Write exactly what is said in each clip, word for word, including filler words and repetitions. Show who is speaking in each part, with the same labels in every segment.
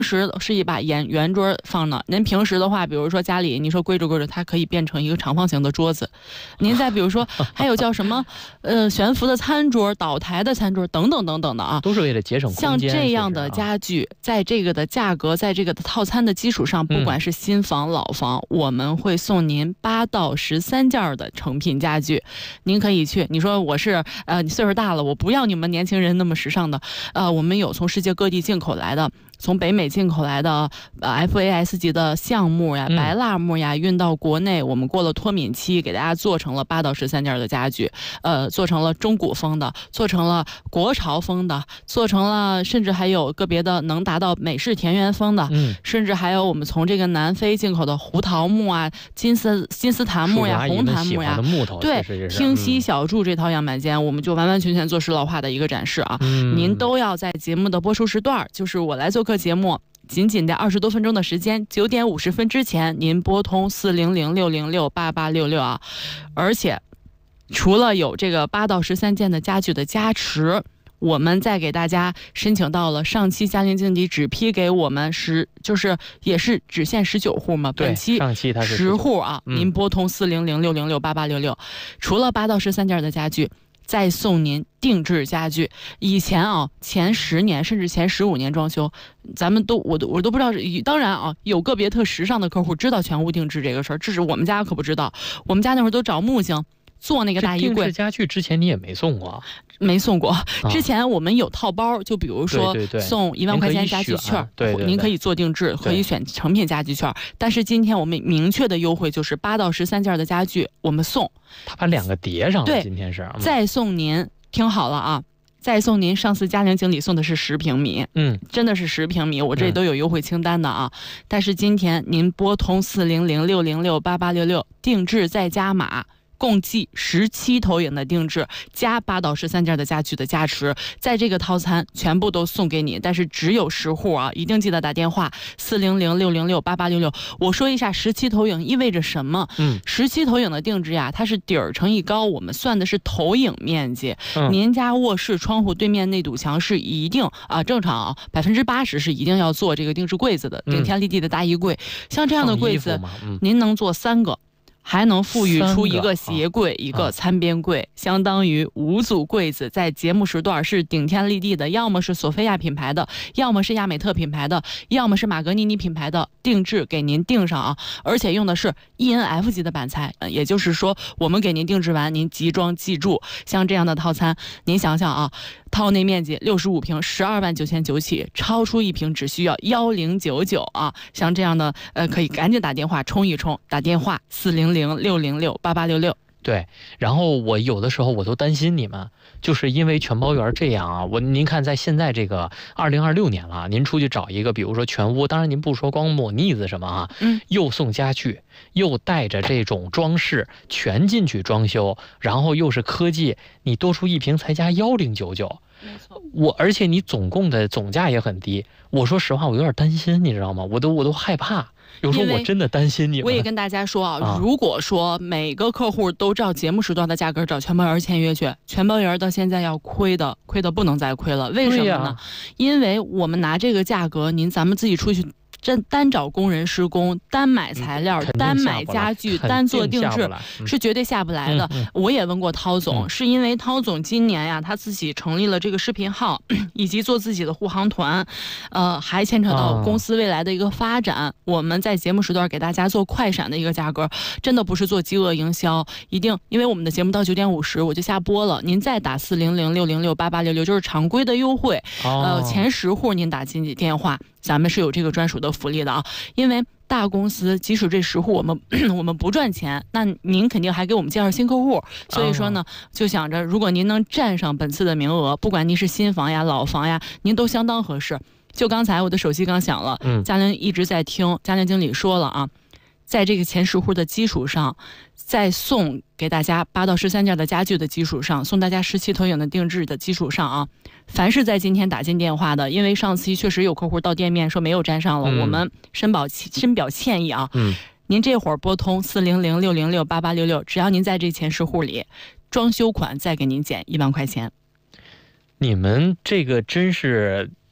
Speaker 1: 时是一把圆圆桌放的，您平时的话，比如说家里你说归着归着，它可以变成一个长方形的桌子。您再比如说，还有叫什么呃悬浮的餐桌、倒台的餐桌等等等等的啊，
Speaker 2: 都是为了节省空间。
Speaker 1: 像这样的家具，在这个的价格，在这个的套餐的基础上，不管是新房老房，嗯、我们会送您八到十三件的成品家具。您可以去，你说我是呃你岁数大了，我不要你们年轻人那么时尚的，呃，我们有从世界各地进口来的。从北美进口来的呃 F A S 级的橡木呀、白蜡木呀，运到国内，我们过了脱敏期，给大家做成了八到十三件的家具，呃，做成了中古风的，做成了国潮风的，做成了甚至还有个别的能达到美式田园风的，
Speaker 2: 嗯，
Speaker 1: 甚至还有我们从这个南非进口的胡桃木啊、金丝金丝檀木呀、红檀木呀，
Speaker 2: 木头
Speaker 1: 对，听西小筑这套样板间，我们就完完全全做石老化的一个展示啊，嗯、您都要在节目的播出时段，就是我来做客节目仅仅的二十多分钟的时间，九点五十分之前您拨通四零零六零六八八六六啊，而且除了有这个八到十三件的家具的加持，我们再给大家申请到了上期嘉陵经理只批给我们十，就是也是只限十九户嘛，本期
Speaker 2: 上期它是
Speaker 1: 十户啊，
Speaker 2: 嗯、
Speaker 1: 您拨通四零零六零六八八六六，除了八到十三件的家具。再送您定制家具。以前啊，前十年甚至前十五年装修，咱们都我都我都不知道。当然啊，有个别特时尚的客户知道全屋定制这个事儿，这是我们家可不知道。我们家那会儿都找木匠做那个大衣柜。
Speaker 2: 定制家具之前你也没送过？
Speaker 1: 没送过。之前我们有套包，就比如说送一万块钱家具券，
Speaker 2: 对对，
Speaker 1: 您可以做定制，可以选成品家具券。但是今天我们明确的优惠就是八到十三件的家具我们送。
Speaker 2: 他把两个叠上了，
Speaker 1: 对，
Speaker 2: 今天是、嗯、
Speaker 1: 再送您，听好了啊。再送您上次嘉陵经理送的是十平米，
Speaker 2: 嗯，
Speaker 1: 真的是十平米，我这里都有优惠清单的啊。嗯、但是今天您拨通四零零六零六八八六六，定制再加码。共计十七投影的定制加八到十三件的家具的加持，在这个套餐全部都送给你，但是只有十户啊，一定记得打电话四零零六零六八八六六。我说一下十七投影意味着什么？
Speaker 2: 嗯，
Speaker 1: 十七投影的定制呀，它是底儿乘以高，我们算的是投影面积。
Speaker 2: 嗯、
Speaker 1: 您家卧室窗户对面那堵墙是一定啊，正常啊，百分之八十是一定要做这个定制柜子的，顶天立地的大衣柜。嗯、像这样的柜子，嗯、您能做三个。还能赋予出一个鞋柜、一个餐边柜，相当于五组柜子。在节目时段是顶天立地的，要么是索菲亚品牌的，要么是亚美特品牌的，要么是马格尼尼品牌的，定制给您定上啊！而且用的是 E N F 级的板材，呃、也就是说，我们给您定制完，您即装即住。像这样的套餐，您想想啊，套内面积六十五平，十二万九千九起，超出一平只需要幺零九九啊！像这样的，呃，可以赶紧打电话冲一冲，打电话四零零六零六八八六六。
Speaker 2: 对，然后我有的时候我都担心你们，就是因为全包园这样啊，我您看在现在这个二零二六年了，您出去找一个，比如说全屋，当然您不说光抹腻子什么啊，
Speaker 1: 嗯，
Speaker 2: 又送家具，又带着这种装饰全进去装修，然后又是科技，你多出一平才加幺零九九。
Speaker 1: 没错，
Speaker 2: 我而且你总共的总价也很低，我说实话，我有点担心，你知道吗？我都我都害怕。有时候我真的担心你们。
Speaker 1: 我也跟大家说啊，啊如果说每个客户都照节目时段的价格找全包园签约去，全包园到现在要亏的，亏的不能再亏了。为什么呢？因为我们拿这个价格，您咱们自己出去。这单找工人施工，单买材料，
Speaker 2: 嗯、
Speaker 1: 单买家具，单做定制，
Speaker 2: 嗯、
Speaker 1: 是绝对下不来的。
Speaker 2: 嗯嗯、
Speaker 1: 我也问过涛总，
Speaker 2: 嗯、
Speaker 1: 是因为涛总今年呀，他自己成立了这个视频号，以及做自己的护航团，呃，还牵扯到公司未来的一个发展。啊、我们在节目时段给大家做快闪的一个价格，真的不是做饥饿营销，一定因为我们的节目到九点五十我就下播了，您再打四零零六零六八八六六，就是常规的优惠。
Speaker 2: 哦、
Speaker 1: 呃，前十户您打经济电话。咱们是有这个专属的福利的啊，因为大公司即使这十户我们我们不赚钱，那您肯定还给我们介绍新客户，所以说呢，就想着如果您能占上本次的名额，不管您是新房呀、老房呀，您都相当合适。就刚才我的手机刚响了，
Speaker 2: 嗯，
Speaker 1: 嘉陵一直在听，嘉陵经理说了啊，在这个前十户的基础上，再送给大家八到十三件的家具的基础上，送大家十七投影的定制的基础上啊。凡是在今天打进电话的，因为上次确实有客户到店面说没有粘上了，嗯、我们深表深表歉意啊。
Speaker 2: 嗯，
Speaker 1: 您这会儿拨通四零零六零六八八六六，只要您在这前十户里，装修款再给您减一万块钱。
Speaker 2: 你们这个真是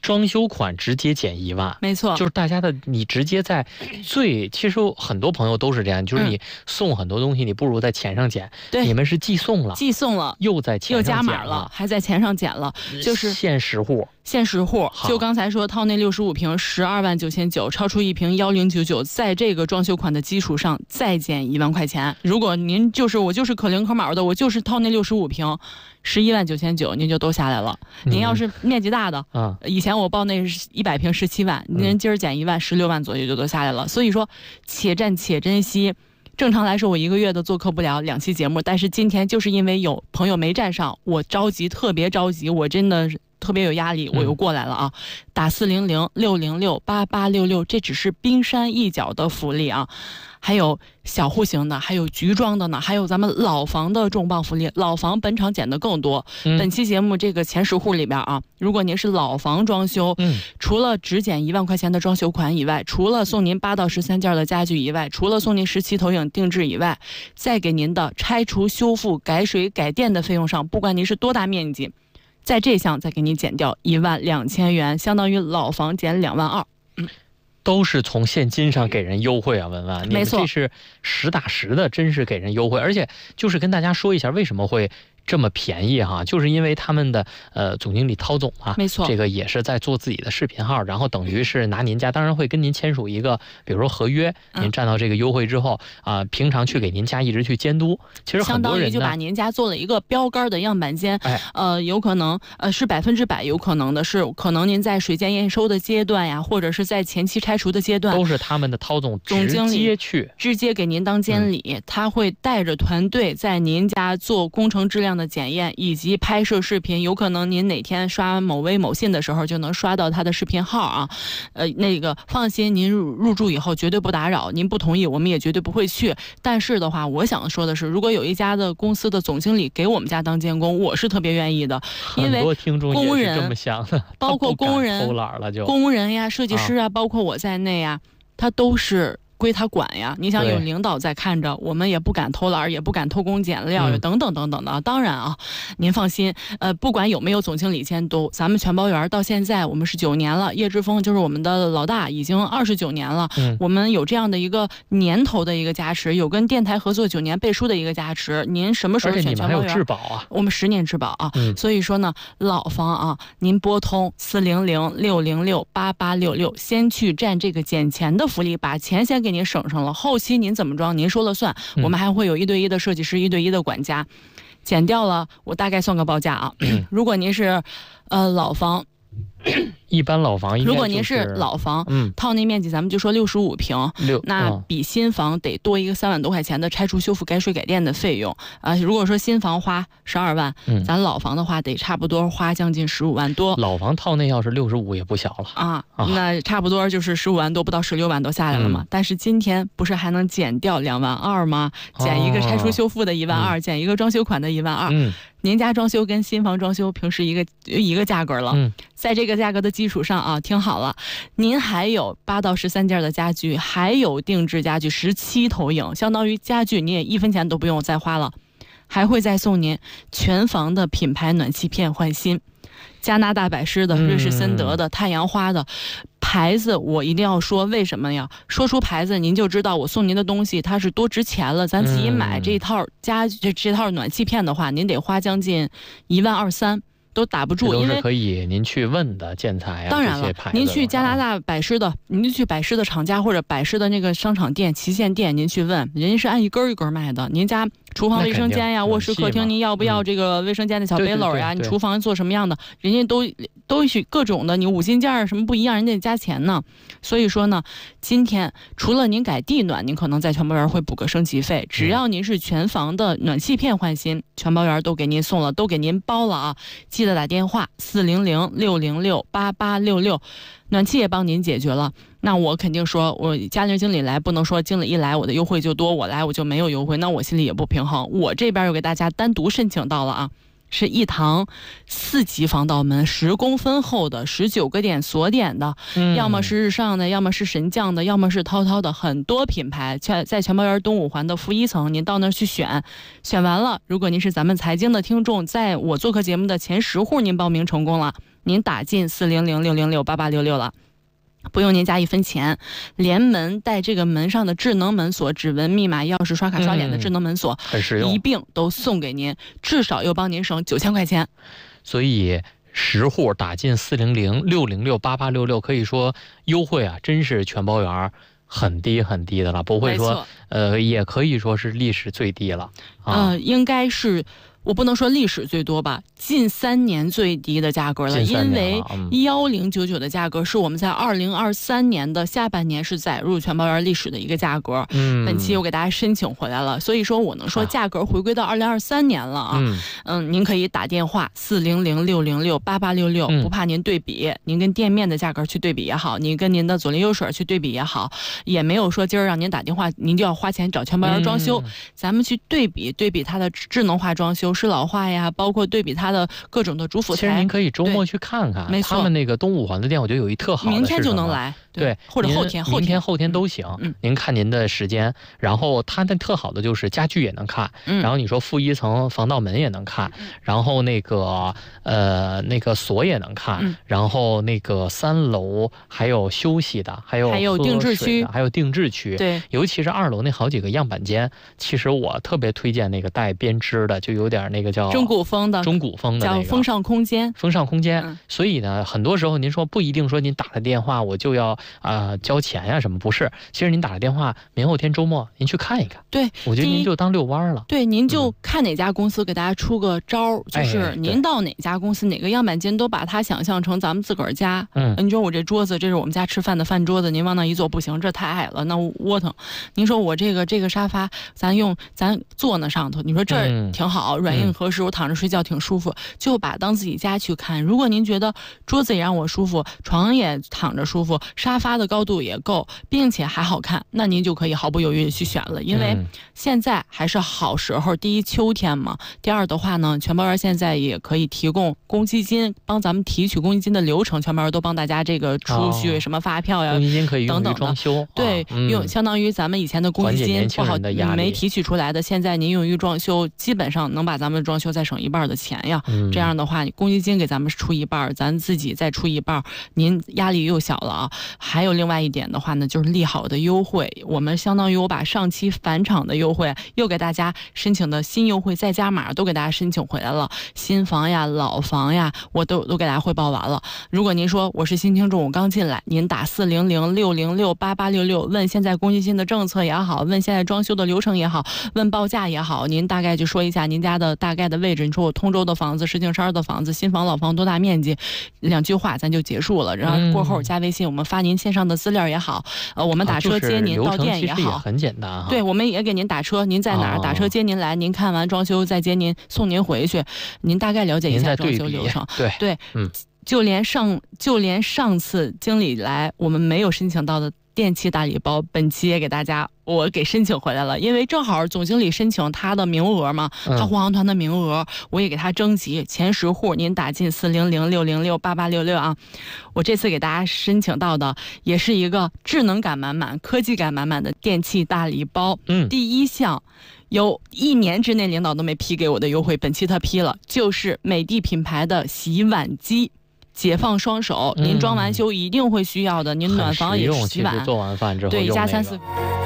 Speaker 2: 装修款直接减一万，
Speaker 1: 没错，
Speaker 2: 就是大家的你直接在最，其实很多朋友都是这样，就是你送很多东西，嗯、你不如在钱上减。
Speaker 1: 对，
Speaker 2: 你们是寄送了，
Speaker 1: 寄送了，
Speaker 2: 又在钱上减了，
Speaker 1: 又加码了，还在钱上减了，就是
Speaker 2: 限时户。
Speaker 1: 限时户，就刚才说套内六十五平十二万九千九，超出一平幺零九九，在这个装修款的基础上再减一万块钱。如果您就是我就是可零可卯的，我就是套内六十五平十一万九千九，您就都下来了。嗯、您要是面积大的，嗯，以前我报那是一百平十七万，您今儿减一万，十六万左右就都下来了。所以说，且战且珍惜。正常来说，我一个月都做客不了两期节目，但是今天就是因为有朋友没站上，我着急，特别着急，我真的特别有压力，我又过来了啊！嗯、打四零零六零六八八六六，这只是冰山一角的福利啊！还有小户型的，还有局装的呢，还有咱们老房的重磅福利。老房本场减的更多。嗯、本期节目这个前十户里边啊，如果您是老房装修，嗯，除了只减一万块钱的装修款以外，除了送您八到十三件的家具以外，除了送您十期投影定制以外，再给您的拆除、修复、改水、改电的费用上，不管您是多大面积，在这项再给您减掉一万两千元，相当于老房减两万二。嗯。
Speaker 2: 都是从现金上给人优惠啊，文文，
Speaker 1: 没错，
Speaker 2: 这是实打实的，真是给人优惠。而且就是跟大家说一下，为什么会这么便宜哈，就是因为他们的呃总经理涛总啊，
Speaker 1: 没错，
Speaker 2: 这个也是在做自己的视频号，然后等于是拿您家，当然会跟您签署一个，比如说合约，您占到这个优惠之后啊、呃，平常去给您家一直去监督。其实很多人呢，相当于
Speaker 1: 就把您家做了一个标杆的样板间，哎，呃，有可能呃是百分之百有可能的是，可能您在水电验收的阶段呀，或者是在前期拆除的阶段，
Speaker 2: 都是他们的涛总
Speaker 1: 总经理
Speaker 2: 去
Speaker 1: 直接给您当监理，嗯、他会带着团队在您家做工程质量的检验以及拍摄视频，有可能您哪天刷某微某信的时候就能刷到他的视频号啊。呃，那个放心，您入入住以后绝对不打扰，您不同意我们也绝对不会去。但是的话，我想说的是，如果有一家的公司的总经理给我们家当监工，我是特别愿意的，因为工人
Speaker 2: 这么想的，
Speaker 1: 包括工人
Speaker 2: 偷懒了就
Speaker 1: 工人呀、设计师啊，啊包括我在内呀，他都是归他管呀。你想有领导在看着，我们也不敢偷懒，也不敢偷工减料，嗯、等等等等的。当然啊，您放心，呃，不管有没有总经理监督，咱们全包园到现在我们是九年了，叶之峰就是我们的老大，已经二十九年了。嗯，我们有这样的一个年头的一个加持，有跟电台合作九年背书的一个加持。您什么时候选全包园？
Speaker 2: 而且你们还有质保啊，
Speaker 1: 我们十年质保啊。嗯、所以说呢，老房啊，您拨通四零零六零六八八六六，先去占这个减钱的福利，把钱先给。给您省上了，后期您怎么装您说了算，嗯、我们还会有一对一的设计师，一对一的管家，减掉了我大概算个报价啊。如果您是呃老房。
Speaker 2: 一般老房应该、就是，
Speaker 1: 如果您是老房，嗯，套内面积咱们就说六十五平，那比新房得多一个三万多块钱的拆除、修复、改水、改电的费用啊、呃。如果说新房花十二万，嗯，咱老房的话得差不多花将近十五万多。
Speaker 2: 老房套内要是六十五也不小了
Speaker 1: 啊，啊那差不多就是十五万多，不到十六万都下来了嘛。嗯、但是今天不是还能减掉两万二吗？减一个拆除修复的一万二、哦，减一个装修款的一万二。嗯，您家装修跟新房装修平时一个一个价格了。嗯，在这个价格的基础上啊，听好了，您还有八到十三件的家具，还有定制家具十七投影，相当于家具你也一分钱都不用再花了，还会再送您全房的品牌暖气片换新，加拿大百诗的、瑞士森德的、太阳花的牌子，我一定要说，为什么呀？说出牌子您就知道我送您的东西它是多值钱了。咱自己买这一套家这这套暖气片的话，您得花将近一万二三。都打不住，因为
Speaker 2: 可以您去问的建材啊，
Speaker 1: 当然了，您去加拿大百诗的，您去百诗的厂家或者百诗的那个商场店、旗舰店，您去问，人家是按一根一根卖的。您家厨房卫生间呀、卧室客厅，您要不要这个卫生间的小背篓呀？
Speaker 2: 嗯、
Speaker 1: 你厨房做什么样的，人家都都许各种的，你五金件什么不一样，人家得加钱呢。所以说呢，今天除了您改地暖，您可能在全包园会补个升级费，只要您是全房的暖气片换新，全包园都给您送了，都给您包了啊！记得打电话四零零六零六八八六六，暖气也帮您解决了。那我肯定说，我家庭经理来，不能说经理一来我的优惠就多，我来我就没有优惠，那我心里也不平衡。我这边又给大家单独申请到了啊。是一堂四级防盗门，十公分厚的，十九个点锁点的、嗯，要么是日上的，要么是神将的，要么是涛涛的，很多品牌。在在全包园东五环的负一层，您到那儿去选，选完了，如果您是咱们财经的听众，在我做客节目的前十户您报名成功了， 您打进四零零六零六八八六六了。不用您加一分钱，连门带这个门上的智能门锁、指纹、密码、钥匙、刷卡、刷脸的智能门锁，
Speaker 2: 很实用，
Speaker 1: 一并都送给您，至少又帮您省九千块钱。
Speaker 2: 所以十户打进四零零六零六八八六六，可以说优惠啊，真是全包圆很低很低的了，不会说呃，也可以说是历史最低了。
Speaker 1: 啊、呃，应该是。我不能说历史最多吧，近三年最低的价格了，因为幺零九九的价格是我们在二零二三年的下半年是载入全包圆历史的一个价格。嗯，本期我给大家申请回来了，所以说我能说价格回归到二零二三年了啊。嗯, 嗯，您可以打电话四零零六零六八八六六，不怕您对比，您跟店面的价格去对比也好，您跟您的左邻右舍去对比也好，也没有说今儿让您打电话您就要花钱找全包圆装修，嗯、咱们去对比对比它的智能化装修。是老化呀，包括对比它的各种的主辅台。
Speaker 2: 其实您可以周末去看看，没错，他们那个东五环的店，我觉得有一特好的，
Speaker 1: 明天就能来，
Speaker 2: 对，
Speaker 1: 或者后天，后天、
Speaker 2: 明天、后天都行。嗯，您看您的时间。然后它的特好的就是家具也能看，嗯，然后你说负一层防盗门也能看，嗯、然后那个呃那个锁也能看，嗯、然后那个三楼还有休息的，还有
Speaker 1: 还有定制区，
Speaker 2: 还有定制区，
Speaker 1: 对，
Speaker 2: 尤其是二楼那好几个样板间，其实我特别推荐那个带编织的，就有点那个叫。
Speaker 1: 中古风的，
Speaker 2: 中古风的、那个、
Speaker 1: 叫风尚空间，
Speaker 2: 风尚空间、嗯。所以呢，很多时候您说不一定说您打了电话我就要啊、呃、交钱呀什么，不是。其实您打了电话，明后天周末您去看一看。
Speaker 1: 对，
Speaker 2: 我觉得您就当遛弯了。
Speaker 1: 对，您就看哪家公司给大家出个招、嗯、就是您到哪家公司、哎、哪个样板间都把它想象成咱们自个儿家。嗯，你说我这桌子这是我们家吃饭的饭桌子，您往那一坐不行，这太矮了，那窝腾。您说我这个这个沙发，咱用咱坐那上头，你说这儿挺好，软、嗯、硬合适。我躺着睡觉挺舒服，就把当自己家去看。如果您觉得桌子也让我舒服，床也躺着舒服，沙发的高度也够，并且还好看，那您就可以毫不犹豫的去选了。因为现在还是好时候，第一秋天嘛，第二的话呢，全包圆现在也可以提供公积金，帮咱们提取公积金的流程，全包圆都帮大家这个储蓄、哦、什么发票呀，
Speaker 2: 公积金可以用于装修，
Speaker 1: 对，
Speaker 2: 嗯、
Speaker 1: 用相当于咱们以前的公积金不好没提取出来的，现在您用于装修，基本上能把咱们装修再省一半的钱呀。嗯、这样的话，公积金给咱们出一半，咱自己再出一半，您压力又小了啊。还有另外一点的话呢，就是利好的优惠，我们相当于我把上期返场的优惠又给大家申请的新优惠再加码都给大家申请回来了，新房呀、老房呀，我都都给大家汇报完了。如果您说我是新听众，我刚进来，您打四零零六零六八八六六，问现在公积金的政策也好，问现在装修的流程也好，问报价也好，您大概就说一下您家的大概的位置。你说我通州的房子、石景山的房子，新房老房多大面积，两句话咱就结束了。然后过后加微信，我们发您线上的资料也好，呃，我们打车接您到店也好，
Speaker 2: 啊就是、也很简单哈。
Speaker 1: 对，我们也给您打车，您在哪儿、哦、打车接您来，您看完装修再接您送您回去，您大概了解一下装修流程。
Speaker 2: 对
Speaker 1: 对，
Speaker 2: 嗯，
Speaker 1: 就连上就连上次经理来我们没有申请到的电器大礼包，本期也给大家我给申请回来了，因为正好总经理申请他的名额嘛，他护航团的名额、嗯、我也给他征集前十户，您打进四零零六零六八八六六啊。我这次给大家申请到的也是一个智能感满满、科技感满满的电器大礼包。嗯，第一项有一年之内领导都没批给我的优惠，本期他批了，就是美的品牌的洗碗机。解放双手，您装完修一定会需要的，您暖房也洗碗，
Speaker 2: 做完饭之后
Speaker 1: 对，一家三四。